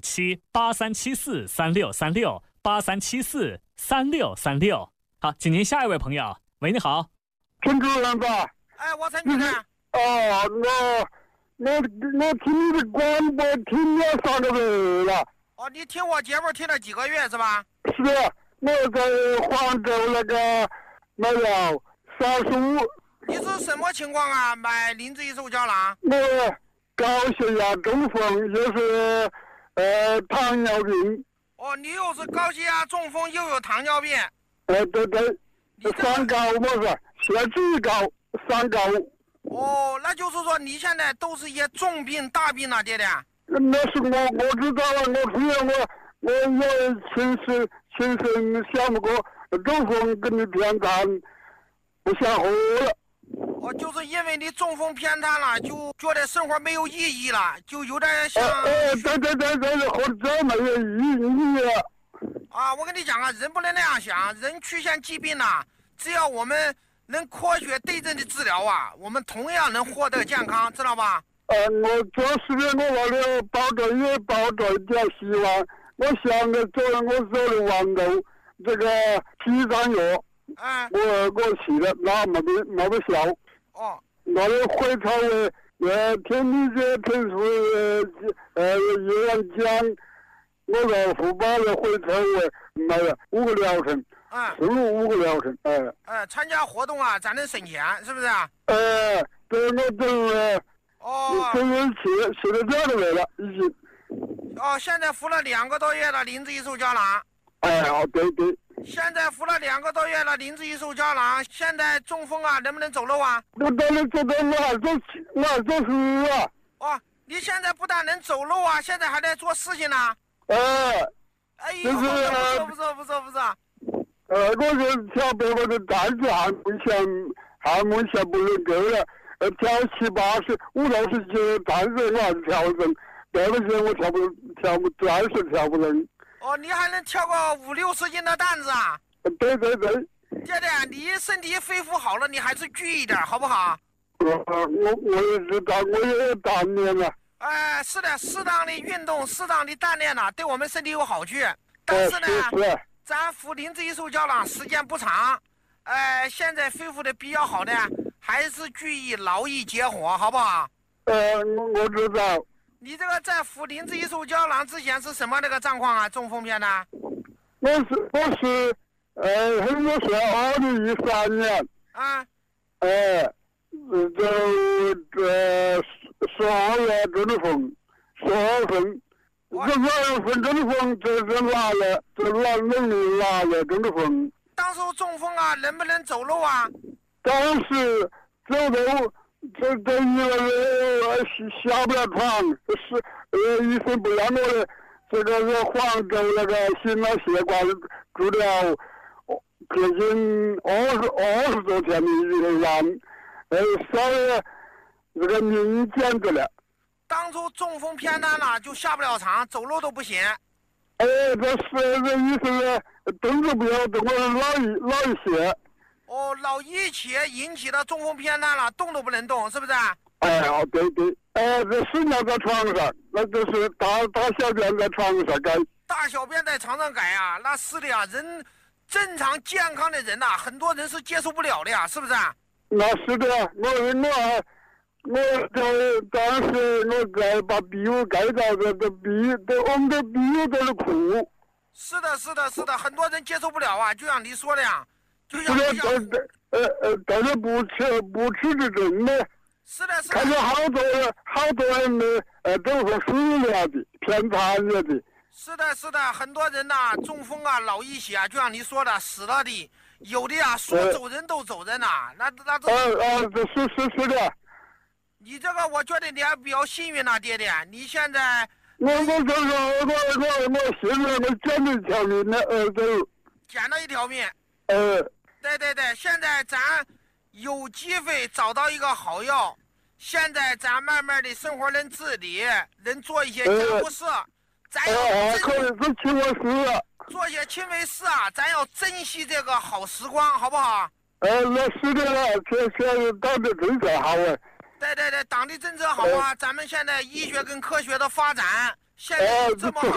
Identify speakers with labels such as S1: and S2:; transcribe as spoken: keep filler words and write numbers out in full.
S1: 七八三七四三六三六八三七四三六三六。好，请您下一位朋友。喂，你好，
S2: 陈主任吧？
S3: 哎，我陈主任。
S2: 哦，我我我听你的广播听了三个月了。
S3: 哦，你听我节目听了几个月是吧？
S2: 是，我在黄州那个买了三十五。
S3: 你是什么情况啊？买林志一手胶囊？
S2: 我高血压、中风，又是呃糖尿病。
S3: 哦，你又是高血压、中风，又有糖尿病。
S2: 哎，对对，三高么是血脂高，三高。
S3: 哦，那就是说你现在都是一些重病大病了，爹爹。
S2: 那是我我知道了，我出现我我有亲身亲身想过中风跟你偏瘫，不想活了。
S3: 哦，就是因为你中风偏瘫了，就觉得生活没有意义了，就有点像。
S2: 哎，对对对对，活着没有意义。
S3: 啊，我跟你讲啊，人不能那样想，人出现疾病了，只要我们能科学对症的治疗啊，我们同样能获得健康，知道吧？
S2: 呃，我做事的我为了抱着也抱着一点希望，我想着做我做的豌豆这个皮张药，
S3: 嗯，
S2: 我我去了，那没得没得效。
S3: 哦，
S2: 我的回头呃呃听你这平时呃有人讲，我在湖北的回头我买了五个疗程，
S3: 嗯，
S2: 十五五个疗程，哎、呃，
S3: 呃，参加活动啊，咱能省钱，是不是啊？
S2: 呃，对，我都呃。
S3: 哦，
S2: 这人去去了两个月了，已经。
S3: 哦，现在服了两个多月了林志一手胶囊。
S2: 哎，哦，对对。
S3: 现在服了两个多月了林志一手胶囊，现在中风啊，能不能走路啊？
S2: 我当然走到我还做我还做事啊。
S3: 哦，你现在不但能走路啊，现在还在做事情呢。
S2: 哎。
S3: 哎呦，不错不错不错不错。
S2: 呃，我是调别我的担子还目前还目前不能够了。呃，调七八十五六十斤担子我还是调不成，别的些我调不调不暂时调不成。
S3: 哦，你还能挑个五六十斤的担子啊？
S2: 对对对。
S3: 爹爹，你身体恢复好了，你还是聚一点，好不好？
S2: 我我我也知道，我也锻炼了。
S3: 哎，是的，适当的运动，适当的锻炼呢，对我们身体有好处。但是呢，
S2: 是是
S3: 咱服林志一手胶囊时间不长，呃，现在恢复的比较好的，还是注意劳逸结合，好不好？
S2: 呃，我我知道。
S3: 你这个在服林志一手胶囊之前是什么那个状况啊？中风偏瘫？
S2: 我是我是呃，很多是二零一三年。
S3: 啊。
S2: 哎，这这十二月中的风，十二份，这十二份中的风，这这哪了？这哪农历哪了中的风？
S3: 当时中风啊，能不能走路啊？
S2: 当时走路。这这因为下不了床，是呃医生不让我的，这个是黄州那个心脑血管住了接近二十二十多天的一个院，呃稍微这个命减着了。
S3: 当初中风偏瘫了，就下不了床，走路都不行。
S2: 哎，这是这意思是动作不要动，我老一老一些。
S3: 哦，老一起引起的中风偏瘫了，动都不能动，是不是？
S2: 哎呀，对对，哎，这屎尿在床上，那就是大大小便在床上改。
S3: 大小便在床上改啊，那是的呀，人正常健康的人呐、啊，很多人是接受不了的呀，是不是？
S2: 那是的，我我我这当时我盖把壁屋盖到这这壁，这我们的壁屋都是哭。
S3: 是的，是的，是的，很多人接受不了啊，就像你说的呀。就像
S2: 这这呃呃，但是不吃不吃这种的，
S3: 是的，是的。
S2: 看见好多人好多人的呃都是死了的，偏瘫了的。
S3: 是的，是的，很多人呐、啊，中风啊，脑溢血啊，就像你说的，死了的，有的呀、啊，说走人都走人呐、啊，那那都。
S2: 呃呃，这是是是的。
S3: 你这个，我觉得你还比较幸运呐，爹爹，你现在。
S2: 我我就是我我我现在我捡了一条命呢，呃，都。
S3: 捡了一条命。
S2: 呃。
S3: 对对对，现在咱有机会找到一个好药，现在咱慢慢的生活能自理，能做一些家务事，
S2: 呃、
S3: 咱要
S2: 呃、可以是轻微事，
S3: 做一些轻微事啊，咱要珍惜这个好时光，好不好？
S2: 呃，那是的了，这这党的政策好哎。
S3: 对对对，党的政策好啊，呃、咱们现在医学跟科学的发展，现在这么好。